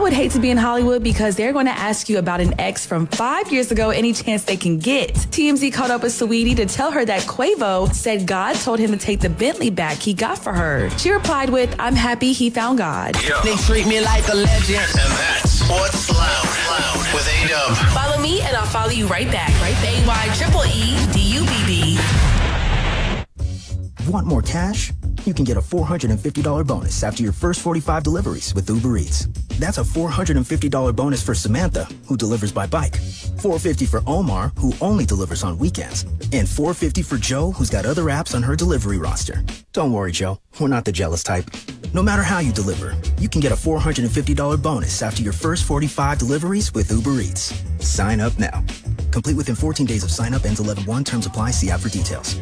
would hate to be in Hollywood because they're going to ask you about an ex from 5 years ago any chance they can get. TMZ caught up with Saweetie to tell her that Quavo said God told him to take the Bentley back he got for her. She replied with, I'm happy he found God. Yo. They treat me like a legend. And that's What's Loud with A-Dub. Follow me and I'll follow you right back. AYEEDUBB. Want more cash? You can get a $450 bonus after your first 45 deliveries with Uber Eats. That's a $450 bonus for Samantha, who delivers by bike. $450 for Omar, who only delivers on weekends. And $450 for Joe, who's got other apps on her delivery roster. Don't worry, Joe. We're not the jealous type. No matter how you deliver, you can get a $450 bonus after your first 45 deliveries with Uber Eats. Sign up now. Complete within 14 days of sign up. Ends 11/1. Terms apply. See app for details.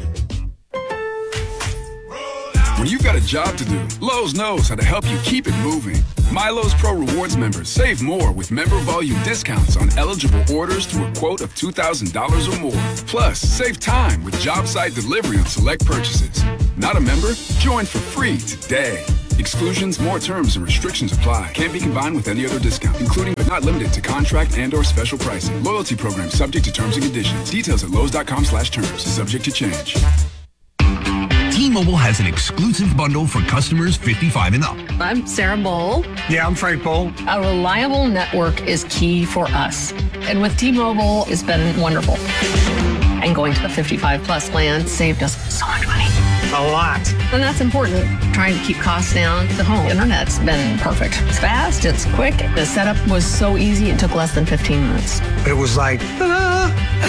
When you've got a job to do, Lowe's knows how to help you keep it moving. MyLowe's Pro Rewards members save more with member volume discounts on eligible orders through a quote of $2,000 or more. Plus, save time with job site delivery on select purchases. Not a member? Join for free today. Exclusions, more terms, and restrictions apply. Can't be combined with any other discount, including but not limited to contract and/or special pricing. Loyalty program subject to terms and conditions. Details at Lowe's.com/terms. Subject to change. T-Mobile has an exclusive bundle for customers 55 and up. I'm Sarah Bowl. Yeah, I'm Frank Bowl. A reliable network is key for us. And with T-Mobile, it's been wonderful. And going to the 55 plus plan saved us so much money. A lot. And that's important. Trying to keep costs down. The home internet's been perfect. It's fast, it's quick. The setup was so easy, it took less than 15 minutes. It was like, ta-da!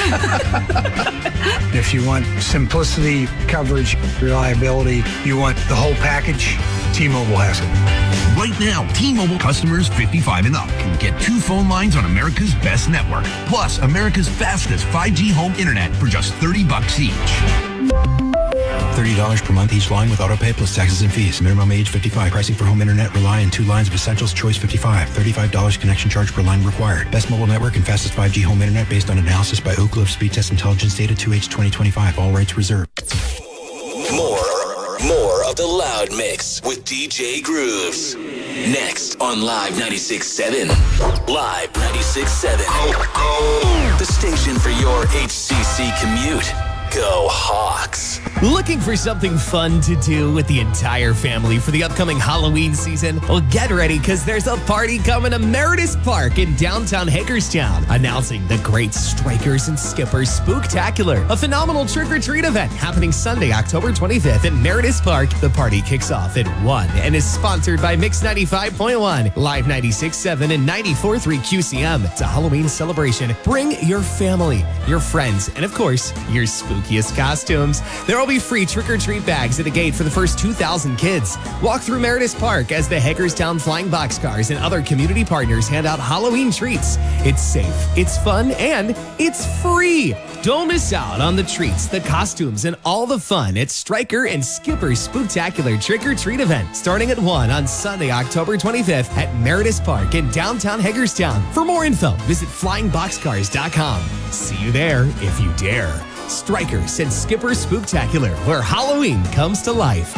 If you want simplicity, coverage, reliability, you want the whole package, T-Mobile has it. Right now, T-Mobile customers 55 and up can get 2 phone lines on America's best network, plus America's fastest 5G home internet for just $30 each. $30 per month each line with autopay plus taxes and fees. Minimum age 55. Pricing for home internet rely on 2 lines of Essentials. Choice 55. $35 connection charge per line required. Best mobile network and fastest 5G home internet based on analysis by Oak Cliff Speed Test Intelligence Data 2H 2025. All rights reserved. More of the Loud Mix with DJ Grooves. Next on Live 96.7. Live 96.7. The station for your HCC commute. Go Hawks. Looking for something fun to do with the entire family for the upcoming Halloween season? Well, get ready because there's a party coming to Meredith Park in downtown Hagerstown, announcing the Great Strikers and Skippers Spooktacular, a phenomenal trick-or-treat event happening Sunday, October 25th at Meredith Park. The party kicks off at 1 and is sponsored by Mix 95.1, Live 96.7, and 94.3 QCM. It's a Halloween celebration. Bring your family, your friends, and of course, your spookiest costumes. There will be free trick-or-treat bags at the gate for the first 2,000 kids. Walk through Meredith Park as the Hagerstown Flying Boxcars and other community partners hand out Halloween treats. It's safe, it's fun, and it's free. Don't miss out on the treats, the costumes, and all the fun at Striker and Skipper Spooktacular Trick-or-Treat event starting at 1 on Sunday, October 25th at Meredith Park in downtown Hagerstown. For more info, visit flyingboxcars.com. See you there if you dare. Strikers and Skipper Spooktacular, where Halloween comes to life.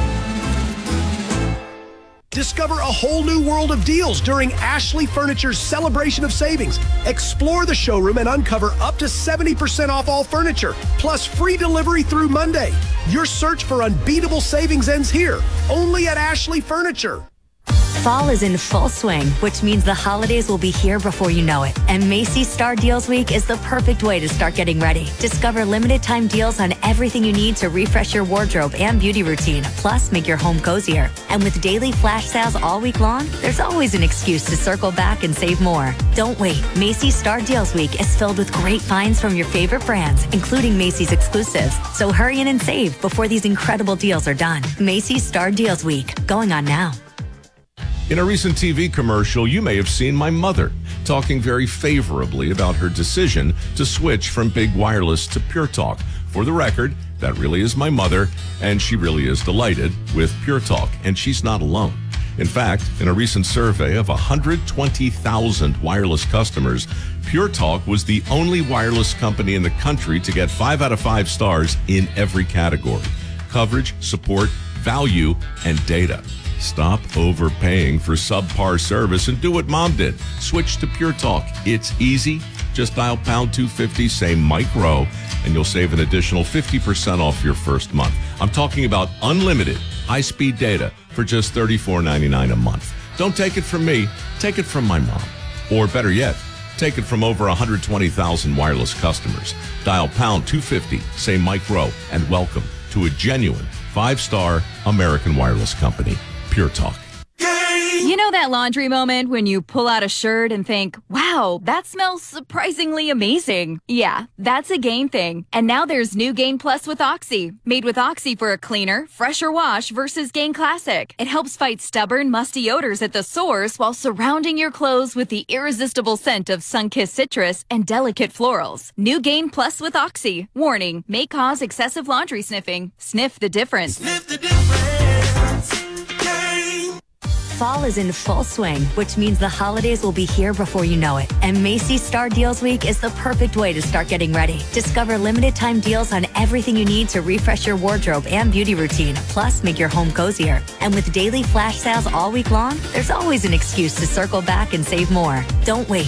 Discover a whole new world of deals during Ashley Furniture's Celebration of Savings. Explore the showroom and uncover up to 70% off all furniture, plus free delivery through Monday. Your search for unbeatable savings ends here, only at Ashley Furniture. Fall is in full swing, which means the holidays will be here before you know it. And Macy's Star Deals Week is the perfect way to start getting ready. Discover limited time deals on everything you need to refresh your wardrobe and beauty routine, plus make your home cozier. And with daily flash sales all week long, there's always an excuse to circle back and save more. Don't wait. Macy's Star Deals Week is filled with great finds from your favorite brands, including Macy's exclusives. So hurry in and save before these incredible deals are done. Macy's Star Deals Week, going on now. In a recent TV commercial, you may have seen my mother talking very favorably about her decision to switch from Big Wireless to Pure Talk. For the record, that really is my mother, and she really is delighted with Pure Talk, and she's not alone. In fact, in a recent survey of 120,000 wireless customers, Pure Talk was the only wireless company in the country to get 5 out of 5 stars in every category: coverage, support, value, and data. Stop overpaying for subpar service and do what Mom did. Switch to Pure Talk. It's easy. Just dial pound 250, say Mike Rowe, and you'll save an additional 50% off your first month. I'm talking about unlimited high-speed data for just $34.99 a month. Don't take it from me. Take it from my mom. Or better yet, take it from over 120,000 wireless customers. Dial pound 250, say Mike Rowe, and welcome to a genuine 5-star American wireless company. Pure Talk. You know that laundry moment when you pull out a shirt and think, wow, that smells surprisingly amazing. Yeah, that's a Gain thing. And now there's new Gain Plus with Oxy. Made with Oxy for a cleaner, fresher wash versus Gain Classic. It helps fight stubborn, musty odors at the source while surrounding your clothes with the irresistible scent of sun-kissed citrus and delicate florals. New Gain Plus with Oxy. Warning, may cause excessive laundry sniffing. Sniff the difference. Sniff the difference. Fall is in full swing, which means the holidays will be here before you know it. And Macy's Star Deals Week is the perfect way to start getting ready. Discover limited time deals on everything you need to refresh your wardrobe and beauty routine, plus make your home cozier. And with daily flash sales all week long, there's always an excuse to circle back and save more. Don't wait.